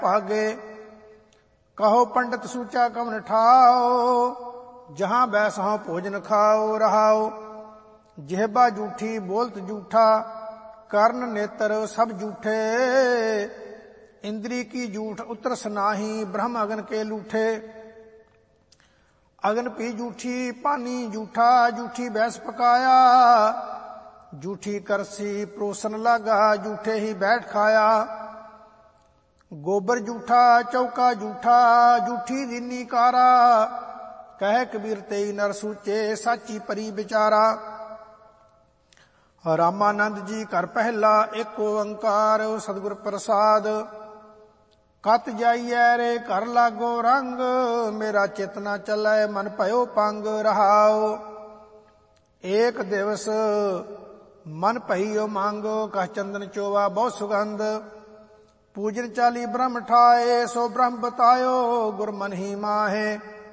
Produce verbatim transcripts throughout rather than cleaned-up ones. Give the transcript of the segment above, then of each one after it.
भागे। कहो पंडित सूचा कवन ठाओ, जहां बैसहों भोजन खाओ रहाओ। जिहबा जूठी बोलत जूठा, कर्ण नेत्र सब जूठे। इंद्री की जूठ उतरस नाही, ब्रह्म अगन के लूठे। अगन पी जूठी पानी जूठा, जूठी बैस पकाया। जूठी करसी परोसन लागा, जूठे ही बैठ खाया। गोबर जूठा चौका जूठा, जूठी दीनी कारा। कह कबीर तेई नर सूचे, साची परी विचारा। रामानंद जी कर पहला, एक ओंकार सतगुर प्रसाद। कत जाइए रे कर लागो रंग, मेरा चित न चलै मन भयो पंग रहाओ। एक दिवस मन पही मांग, कह चंदन चोवा बहु सुगंध। पूजन चाली ब्रह्म ठाए, सो ब्रह्म बतायो गुर मन ही माहे।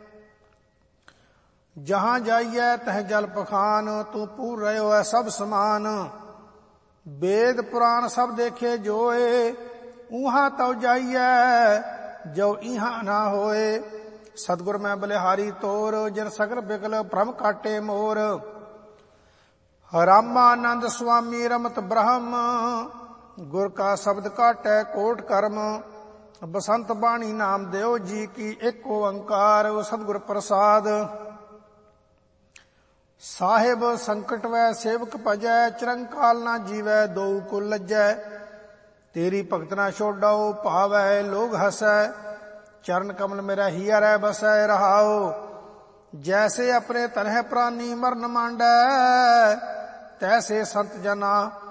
जहां जाइए तह जल पखान, तू पूर रहो है सब समान। वेद पुराण सब देखे जोए, ऊहा तव जाइए जो इहा ना होए। सतगुर मैं बलिहारी तोर, जिन सगल बिगल भ्रम काटे मोर। रामानंद स्वामी रमत ब्रह्म, गुर का शब्द काटे कोट कर्म। बसंत बाणी नाम देव जी की, एक ओंकार सतगुर प्रसाद। साहिब संकट वै सेवक भजै, चिरंकाल ना जीवै दो को लज्जै। तेरी भगत ना छोड़ो भावै लोग हसै, चरण कमल मेरा हिया रै बसै रहाओ। जैसे अपने तनह प्राणी मरन मांडै, तैसे संत जना